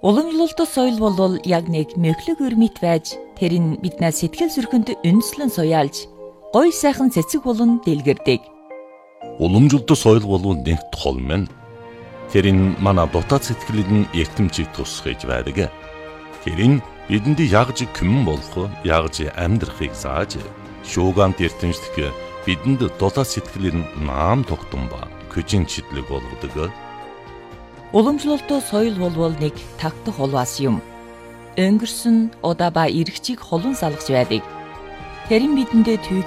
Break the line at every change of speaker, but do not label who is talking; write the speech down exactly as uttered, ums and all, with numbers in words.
Уламжлалт соёл бол яг нэг мөхлөг өрмөт байж тэр нь биднээс сэтгэл зүрхэнд үндэслэн суяалж гой сайхан цэцэг болон дэлгэрдэг.
Уламжлалт соёл бол нэг тол мэн. Тэр нь манай дотоод сэтгэлд эртэмчийг тусгаж байдаг. Тэр нь бидэнд ягж күмэн болох, ягж амьдрахыг зааж, шуугант эртэмжлэх бидэнд дотоод сэтгэлд наам тогтсон ба көжин читлэг болгодог.
Уламжлалт соёл бол нэг тагтах холвас юм. Өнгөрсөн удаа ба эргчийг холон салгаж байдаг. Тэр нь бидэнд